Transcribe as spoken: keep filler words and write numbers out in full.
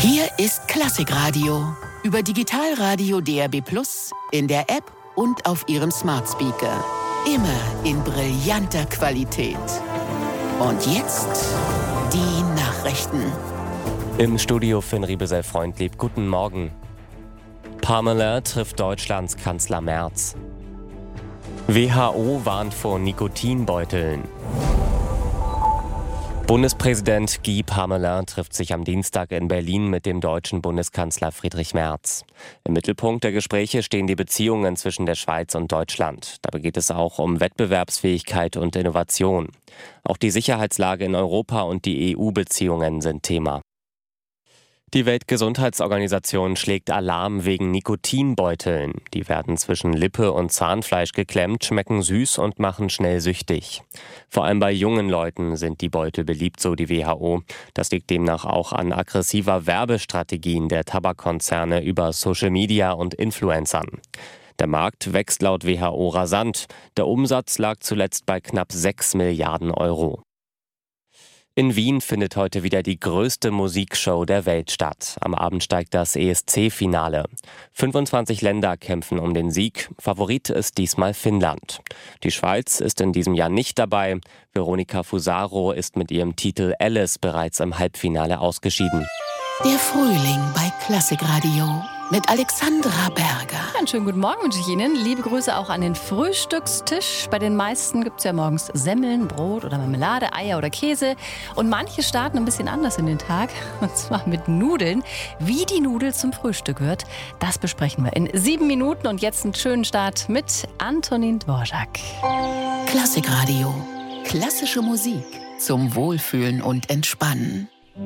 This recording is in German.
Hier ist Klassikradio. Über Digitalradio D R B Plus, in der App und auf Ihrem Smart Speaker. Immer in brillanter Qualität. Und jetzt die Nachrichten. Im Studio Finn Riebesell-Freundlieb. Guten Morgen. Pamela trifft Deutschlands Kanzler Merz. W H O warnt vor Nikotinbeuteln. Bundespräsident Guy Parmelin trifft sich am Dienstag in Berlin mit dem deutschen Bundeskanzler Friedrich Merz. Im Mittelpunkt der Gespräche stehen die Beziehungen zwischen der Schweiz und Deutschland. Dabei geht es auch um Wettbewerbsfähigkeit und Innovation. Auch die Sicherheitslage in Europa und die E U-Beziehungen sind Thema. Die Weltgesundheitsorganisation schlägt Alarm wegen Nikotinbeuteln. Die werden zwischen Lippe und Zahnfleisch geklemmt, schmecken süß und machen schnell süchtig. Vor allem bei jungen Leuten sind die Beutel beliebt, so die W H O. Das liegt demnach auch an aggressiver Werbestrategien der Tabakkonzerne über Social Media und Influencern. Der Markt wächst laut W H O rasant. Der Umsatz lag zuletzt bei knapp sechs Milliarden Euro. In Wien findet heute wieder die größte Musikshow der Welt statt. Am Abend steigt das E S C-Finale. fünfundzwanzig Länder kämpfen um den Sieg. Favorit ist diesmal Finnland. Die Schweiz ist in diesem Jahr nicht dabei. Veronica Fusaro ist mit ihrem Titel Alice bereits im Halbfinale ausgeschieden. Der Frühling bei Klassikradio mit Alexandra Berger. Einen schönen guten Morgen wünsche ich Ihnen. Liebe Grüße auch an den Frühstückstisch. Bei den meisten gibt es ja morgens Semmeln, Brot oder Marmelade, Eier oder Käse. Und manche starten ein bisschen anders in den Tag, und zwar mit Nudeln. Wie die Nudel zum Frühstück wird, das besprechen wir in sieben Minuten. Und jetzt einen schönen Start mit Antonin Dvorak. Klassikradio. Klassische Musik zum Wohlfühlen und Entspannen.